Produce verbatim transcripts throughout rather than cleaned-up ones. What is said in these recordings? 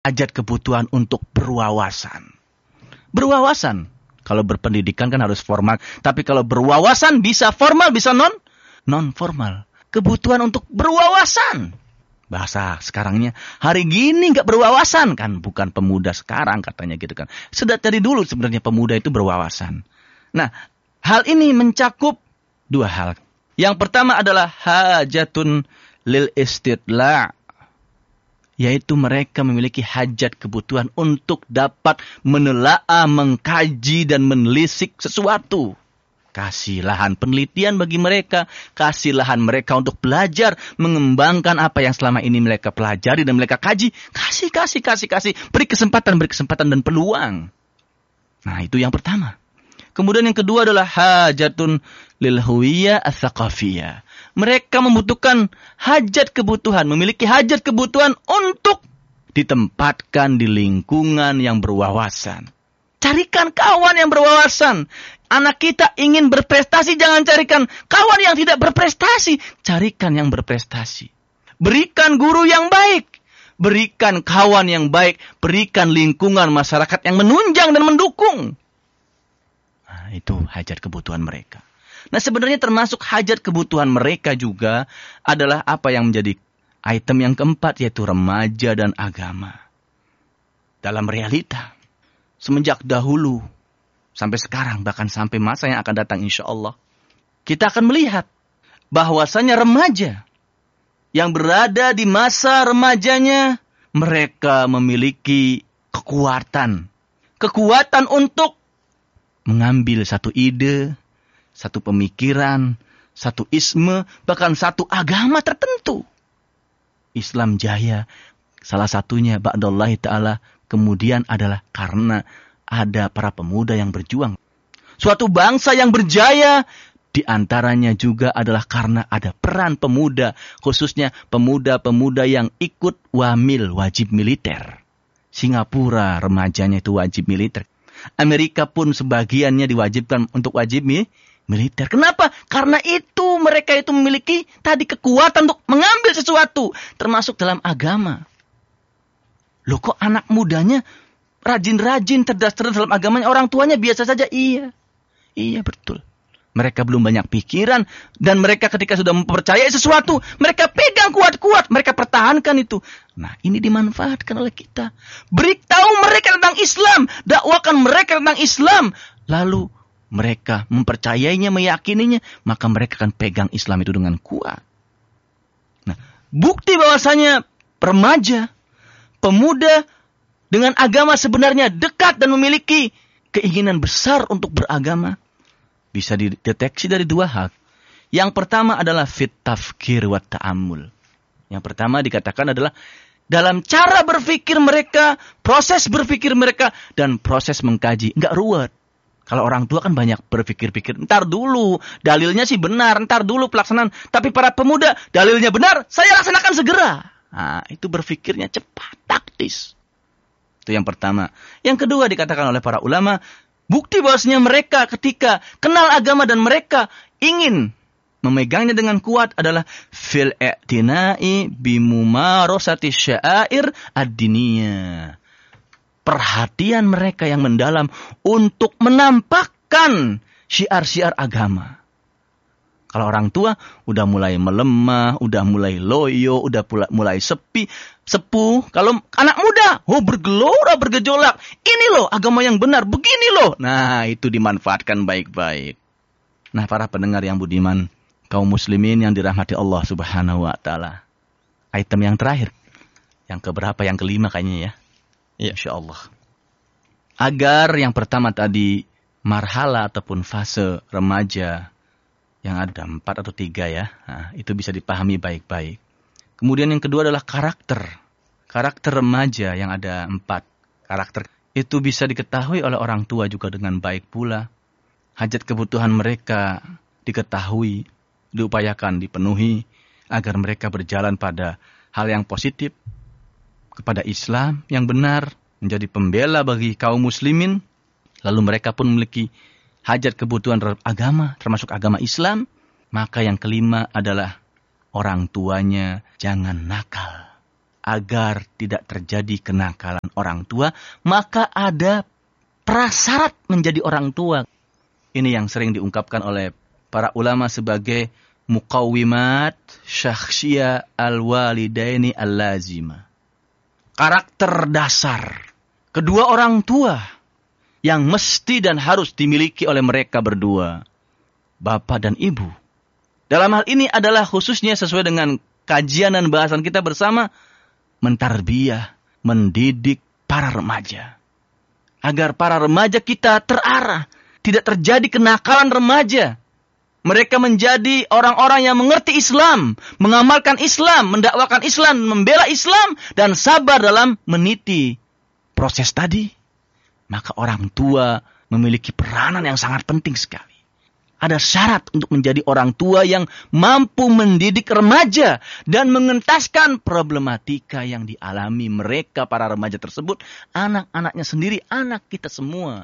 hajat kebutuhan untuk berwawasan. Berwawasan. Kalau berpendidikan kan harus formal. Tapi kalau berwawasan bisa formal, bisa non non formal. Kebutuhan untuk berwawasan. Bahasa sekarangnya, hari gini nggak berwawasan kan, bukan pemuda sekarang katanya gitu kan. Sudah dari dulu sebenarnya pemuda itu berwawasan. Nah, hal ini mencakup dua hal. Yang pertama adalah hajatun lil istidla', yaitu mereka memiliki hajat kebutuhan untuk dapat menelaah, mengkaji dan menelisik sesuatu. Kasih lahan penelitian bagi mereka. Kasih lahan mereka untuk belajar. Mengembangkan apa yang selama ini mereka pelajari dan mereka kaji. Kasih, kasih, kasih, kasih. Beri kesempatan, beri kesempatan dan peluang. Nah, itu yang pertama. Kemudian yang kedua adalah hajatun lil huwiyah ats-tsaqafiyah. Mereka membutuhkan hajat kebutuhan. Memiliki hajat kebutuhan untuk ditempatkan di lingkungan yang berwawasan. Carikan kawan yang berwawasan. Anak kita ingin berprestasi, jangan carikan kawan yang tidak berprestasi. Carikan yang berprestasi. Berikan guru yang baik. Berikan kawan yang baik. Berikan lingkungan masyarakat yang menunjang dan mendukung. Nah, itu hajat kebutuhan mereka. Nah, sebenarnya termasuk hajat kebutuhan mereka juga adalah apa yang menjadi item yang keempat, yaitu remaja dan agama. Dalam realita, semenjak dahulu, sampai sekarang, bahkan sampai masa yang akan datang insya Allah, kita akan melihat bahwasanya remaja yang berada di masa remajanya, mereka memiliki kekuatan. Kekuatan untuk mengambil satu ide, satu pemikiran, satu isme, bahkan satu agama tertentu. Islam jaya, salah satunya ba'dallahi ta'ala, kemudian adalah karena ada para pemuda yang berjuang. Suatu bangsa yang berjaya, di antaranya juga adalah karena ada peran pemuda, khususnya pemuda-pemuda yang ikut wamil, wajib militer. Singapura remajanya itu wajib militer. Amerika pun sebagiannya diwajibkan untuk wajib militer. Kenapa? Karena itu mereka itu memiliki tadi kekuatan untuk mengambil sesuatu, termasuk dalam agama. Loh, kok anak mudanya rajin-rajin, cerdas-cerdas dalam agamanya, orang tuanya biasa saja? Iya, iya betul. Mereka belum banyak pikiran, dan mereka ketika sudah mempercayai sesuatu, mereka pegang kuat-kuat, mereka pertahankan itu. Nah, ini dimanfaatkan oleh kita. Beritahu mereka tentang Islam, dakwakan mereka tentang Islam, lalu mereka mempercayainya, meyakininya, maka mereka akan pegang Islam itu dengan kuat. Nah, bukti bahwasanya remaja, pemuda dengan agama sebenarnya dekat dan memiliki keinginan besar untuk beragama, bisa dideteksi dari dua hal. Yang pertama adalah fit tafkir wa ta'ammul. Yang pertama dikatakan adalah dalam cara berpikir mereka, proses berpikir mereka, dan proses mengkaji. Enggak ruwet. Kalau orang tua kan banyak berpikir-pikir, ntar dulu, dalilnya sih benar, ntar dulu pelaksanaan. Tapi para pemuda, dalilnya benar, saya laksanakan segera. Nah, itu berpikirnya cepat, taktis. Itu yang pertama. Yang kedua dikatakan oleh para ulama, bukti bahwasanya mereka ketika kenal agama dan mereka ingin memegangnya dengan kuat adalah fil i'tina'i bimumarasati sya'air ad-diniyah. Perhatian mereka yang mendalam untuk menampakkan syiar-syiar agama. Kalau orang tua udah mulai melemah, udah mulai loyo, udah mulai sepi, sepuh. Kalau anak muda, oh bergelora, bergejolak. Ini loh agama yang benar, begini loh. Nah, itu dimanfaatkan baik-baik. Nah, para pendengar yang budiman, kaum muslimin yang dirahmati Allah Subhanahu wa taala. Item yang terakhir. Yang keberapa? Yang kelima kayaknya ya. Ya, insyaallah. Agar yang pertama tadi marhala ataupun fase remaja yang ada empat atau tiga ya, nah, itu bisa dipahami baik-baik. Kemudian yang kedua adalah karakter. Karakter remaja yang ada empat karakter. Itu bisa diketahui oleh orang tua juga dengan baik pula. Hajat kebutuhan mereka diketahui, diupayakan, dipenuhi, agar mereka berjalan pada hal yang positif, kepada Islam yang benar, menjadi pembela bagi kaum muslimin. Lalu mereka pun memiliki hajat kebutuhan terhadap agama, termasuk agama Islam. Maka yang kelima adalah orang tuanya jangan nakal. agar tidak terjadi kenakalan orang tua, maka ada prasyarat menjadi orang tua. Ini yang sering diungkapkan oleh para ulama sebagai muqawwimat syakhsiyah al-walidaini al-lazimah. Karakter dasar kedua orang tua yang mesti dan harus dimiliki oleh mereka berdua, bapak dan ibu. Dalam hal ini adalah khususnya sesuai dengan kajian dan bahasan kita bersama, mentarbiyah, mendidik para remaja. Agar para remaja kita terarah, tidak terjadi kenakalan remaja. Mereka menjadi orang-orang yang mengerti Islam, mengamalkan Islam, mendakwakan Islam, membela Islam, dan sabar dalam meniti proses tadi. Maka orang tua memiliki peranan yang sangat penting sekali. Ada syarat untuk menjadi orang tua yang mampu mendidik remaja dan mengentaskan problematika yang dialami mereka para remaja tersebut, anak-anaknya sendiri, anak kita semua.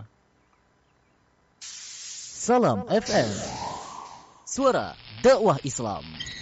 Salam F M, suara dakwah Islam.